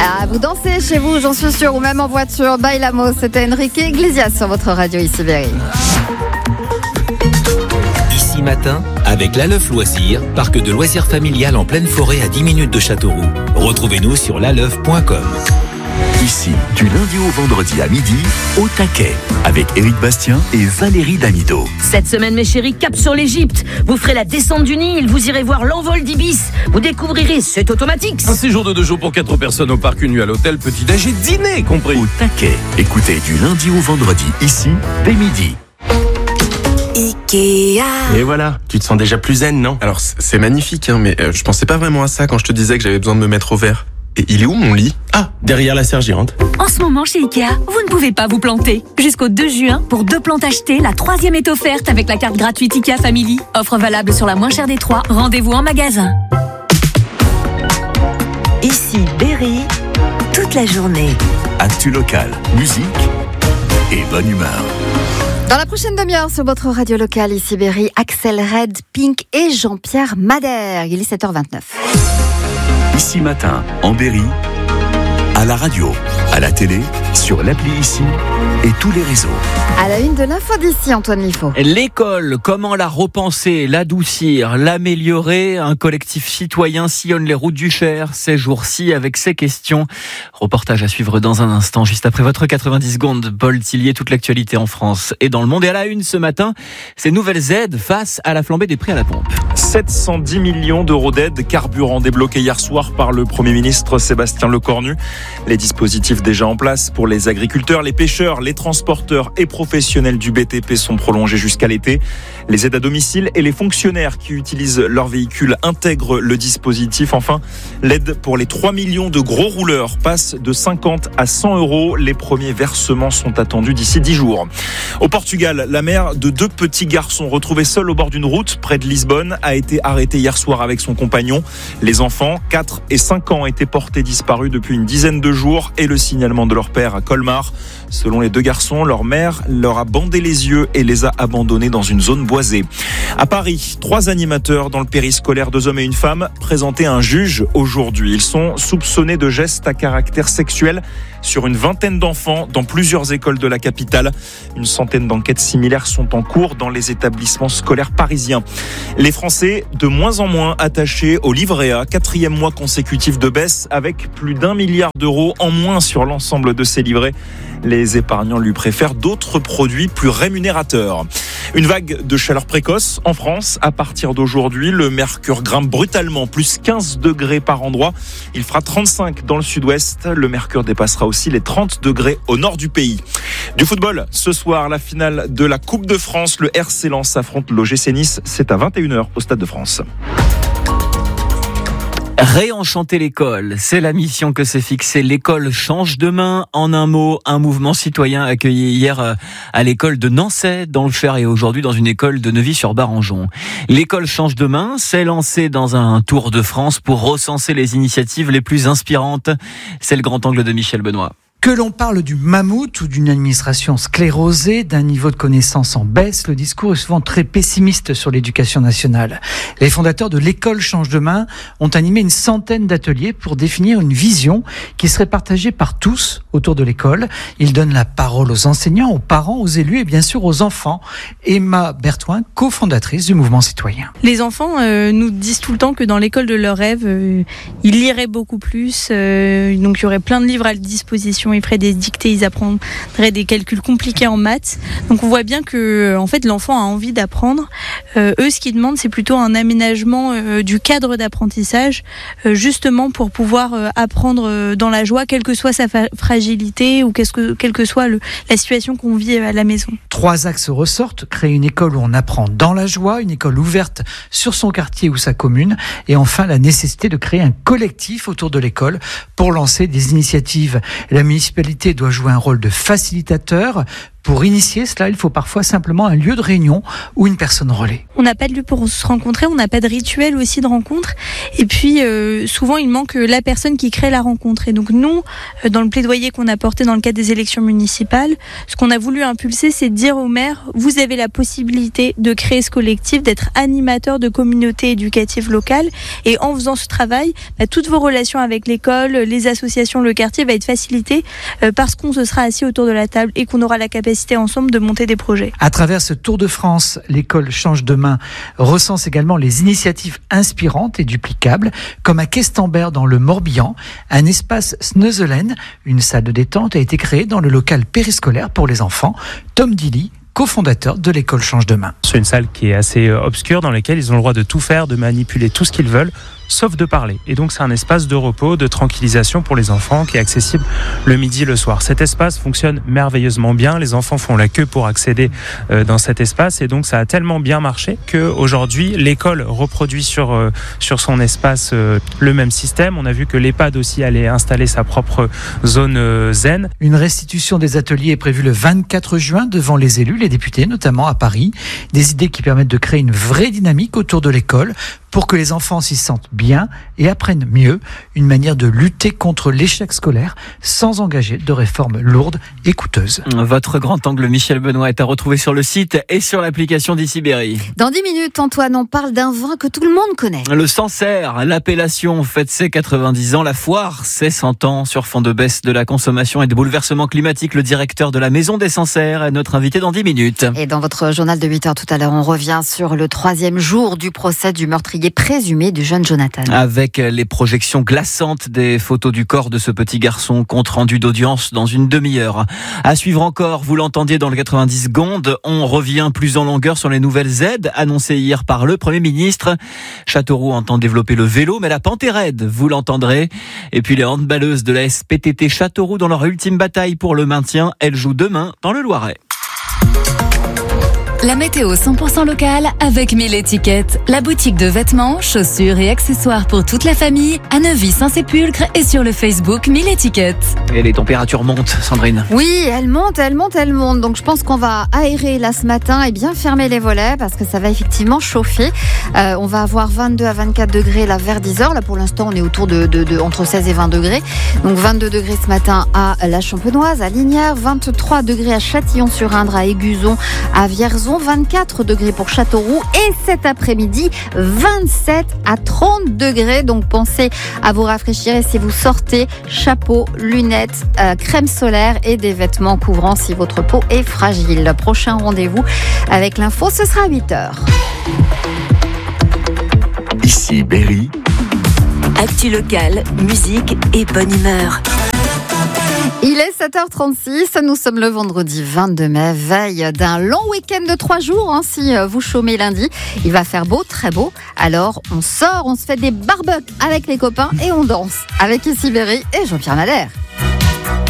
Ah, vous dansez chez vous, j'en suis sûre, ou même en voiture. Bailamos, c'était Enrique Iglesias sur votre radio ici Berry. Ici matin, avec l'Aleuf Loisirs, parc de loisirs familial en pleine forêt à 10 minutes de Châteauroux. Retrouvez-nous sur laleuf.com. Ici, du lundi au vendredi à midi, au taquet, avec Éric Bastien et Valérie Damido. Cette semaine, mes chéris, cap sur l'Égypte. Vous ferez la descente du Nil, vous irez voir l'envol d'Ibis. Vous découvrirez, c'est automatique. Un séjour de 2 jours pour 4 personnes au parc, une nuit à l'hôtel, petit-déj et dîner compris. Au taquet, écoutez du lundi au vendredi, ici, dès midi. Ikea. Et voilà, tu te sens déjà plus zen, non? Alors c'est magnifique, mais je pensais pas vraiment à ça quand je te disais que j'avais besoin de me mettre au vert. Et il est où mon lit? Ah, derrière la serre géante. En ce moment chez Ikea, vous ne pouvez pas vous planter. Jusqu'au 2 juin, pour 2 plantes achetées, la 3e est offerte avec la carte gratuite Ikea Family. Offre valable sur la moins chère des 3. Rendez-vous en magasin. Ici Berry, toute la journée. Actu local, musique et bonne humeur. Dans la prochaine demi-heure sur votre radio locale ici Berry, Axel Red, Pink et Jean-Pierre Madère. Il est 7h29. Ici matin, en Berry, à la radio, à la télé, sur l'appli Ici et tous les réseaux. À la une de l'info d'ici, Antoine Liffaut. L'école, comment la repenser, l'adoucir, l'améliorer? Un collectif citoyen sillonne les routes du Cher ces jours-ci avec ces questions. Reportage à suivre dans un instant, juste après votre 90 secondes. Paul Tillier, toute l'actualité en France et dans le monde. Et à la une ce matin, ces nouvelles aides face à la flambée des prix à la pompe. 710 millions d'euros d'aide carburant débloqués hier soir par le Premier ministre Sébastien Lecornu. Les dispositifs déjà en place pour les agriculteurs, les pêcheurs, les transporteurs et professionnels du BTP sont prolongés jusqu'à l'été. Les aides à domicile et les fonctionnaires qui utilisent leur véhicule intègrent le dispositif. Enfin, l'aide pour les 3 millions de gros rouleurs passe de 50 à 100 euros. Les premiers versements sont attendus d'ici 10 jours. Au Portugal, la mère de 2 petits garçons retrouvés seuls au bord d'une route près de Lisbonne a été arrêtée hier soir avec son compagnon. Les enfants, 4 et 5 ans, étaient portés disparus depuis une dizaine de jours et le signalement de leur père à Colmar. Selon les 2 garçons, leur mère leur a bandé les yeux et les a abandonnés dans une zone boisée. À Paris, 3 animateurs dans le périscolaire, 2 hommes et une femme, présentés à un juge aujourd'hui. Ils sont soupçonnés de gestes à caractère sexuel sur une vingtaine d'enfants dans plusieurs écoles de la capitale. Une centaine d'enquêtes similaires sont en cours dans les établissements scolaires parisiens. Les Français, de moins en moins attachés au livret A, 4e mois consécutif de baisse avec plus d'1 milliard d'euros en moins sur l'ensemble de ces livrets. Les épargnants lui préfèrent d'autres produits plus rémunérateurs. Une vague de chaleur précoce en France. À partir d'aujourd'hui, le mercure grimpe brutalement, plus 15 degrés par endroit. Il fera 35 dans le sud-ouest. Le mercure dépassera aussi les 30 degrés au nord du pays. Du football, ce soir, la finale de la Coupe de France. Le RC Lens affronte l'OGC Nice. C'est à 21h au Stade de France. Réenchanter l'école, c'est la mission que s'est fixée l'école change demain. En un mot, un mouvement citoyen accueilli hier à l'école de Nançay dans le Cher et aujourd'hui dans une école de Neuvy-sur-Barangeon. L'école change demain s'est lancée dans un tour de France pour recenser les initiatives les plus inspirantes. C'est le grand angle de Michel Benoît. Que l'on parle du mammouth ou d'une administration sclérosée, d'un niveau de connaissance en baisse, le discours est souvent très pessimiste sur l'éducation nationale. Les fondateurs de l'école change demain ont animé une centaine d'ateliers pour définir une vision qui serait partagée par tous autour de l'école. Ils donnent la parole aux enseignants, aux parents, aux élus et bien sûr aux enfants. Emma Berthoin, cofondatrice du mouvement citoyen. Les enfants nous disent tout le temps que dans l'école de leurs rêves, ils liraient beaucoup plus, donc il y aurait plein de livres à disposition. Ils feraient des dictées, ils apprendraient des calculs compliqués en maths. Donc on voit bien que en fait l'enfant a envie d'apprendre. Eux, ce qu'ils demandent, c'est plutôt un aménagement du cadre d'apprentissage, justement pour pouvoir apprendre dans la joie, quelle que soit sa fragilité ou quelle que soit la situation qu'on vit à la maison. 3 axes ressortent: créer une école où on apprend dans la joie, une école ouverte sur son quartier ou sa commune, et enfin la nécessité de créer un collectif autour de l'école pour lancer des initiatives. La municipalité doit jouer un rôle de facilitateur, Pour initier cela, il faut parfois simplement un lieu de réunion ou une personne relais. On n'a pas de lieu pour se rencontrer, on n'a pas de rituel aussi de rencontre. Et puis, souvent, il manque la personne qui crée la rencontre. Et donc, nous, dans le plaidoyer qu'on a porté dans le cadre des élections municipales, ce qu'on a voulu impulser, c'est de dire aux maires, vous avez la possibilité de créer ce collectif, d'être animateur de communautés éducatives locales. Et en faisant ce travail, toutes vos relations avec l'école, les associations, le quartier va être facilité parce qu'on se sera assis autour de la table et qu'on aura la capacité ensemble de monter des projets. À travers ce Tour de France, l'école change de main recense également les initiatives inspirantes et duplicables, comme à Questembert dans le Morbihan. Un espace Sneuzelen, une salle de détente, a été créée dans le local périscolaire pour les enfants. Tom Dilly, cofondateur de l'école Change de Main. C'est une salle qui est assez obscure, dans laquelle ils ont le droit de tout faire, de manipuler tout ce qu'ils veulent, sauf de parler. Et donc c'est un espace de repos, de tranquillisation pour les enfants qui est accessible le midi, le soir. Cet espace fonctionne merveilleusement bien. Les enfants font la queue pour accéder dans cet espace et donc ça a tellement bien marché qu'aujourd'hui l'école reproduit sur son espace le même système. On a vu que l'EHPAD aussi allait installer sa propre zone zen. Une restitution des ateliers est prévue le 24 juin devant les élus, les députés, notamment à Paris. Des idées qui permettent de créer une vraie dynamique autour de l'école pour que les enfants s'y sentent bien et apprennent mieux. Une manière de lutter contre l'échec scolaire sans engager de réformes lourdes et coûteuses. Votre grand angle, Michel Benoît, est à retrouver sur le site et sur l'application d'Ici Berry. Dans 10 minutes, Antoine, on parle d'un vin que tout le monde connaît. Le Sancerre, l'appellation fête ses 90 ans, la foire ses 100 ans. Sur fond de baisse de la consommation et de bouleversement climatique, le directeur de la Maison des Sancerres est notre invité dans 10 minutes. Et dans votre journal de 8h tout à l'heure, on revient sur le 3e jour du procès du meurtrier présumé du jeune Jonathan. Avec les projections glaçantes des photos du corps de ce petit garçon, compte rendu d'audience dans une demi-heure. À suivre encore, vous l'entendiez dans le 90 secondes, on revient plus en longueur sur les nouvelles aides annoncées hier par le Premier ministre. Châteauroux entend développer le vélo, mais la pente est raide, vous l'entendrez. Et puis les handballeuses de la SPTT Châteauroux dans leur ultime bataille pour le maintien, elles jouent demain dans le Loiret. La météo 100% locale avec 1000 étiquettes. La boutique de vêtements, chaussures et accessoires pour toute la famille à Neuvy-Saint-Sépulcre et sur le Facebook 1000 étiquettes. Et les températures montent, Sandrine. Oui, elles montent. Donc je pense qu'on va aérer là ce matin et bien fermer les volets parce que ça va effectivement chauffer. On va avoir 22 à 24 degrés là vers 10h. Là pour l'instant on est autour de entre 16 et 20 degrés. Donc 22 degrés ce matin à la Champenoise, à Lignières, 23 degrés à Châtillon-sur-Indre, à Aiguzon, à Vierzon, 24 degrés pour Châteauroux et cet après-midi 27 à 30 degrés. Donc pensez à vous rafraîchir et si vous sortez, chapeau, lunettes, crème solaire et des vêtements couvrants si votre peau est fragile. Le prochain rendez-vous avec l'info, ce sera à 8h. Ici Berry. Actu locale, musique et bonne humeur. Il est 7h36, nous sommes le vendredi 22 mai, veille d'un long week-end de 3 jours. Si vous chômez lundi, il va faire beau, très beau. Alors on sort, on se fait des barbecues avec les copains et on danse avec Ici Berry et Jean-Pierre Madère.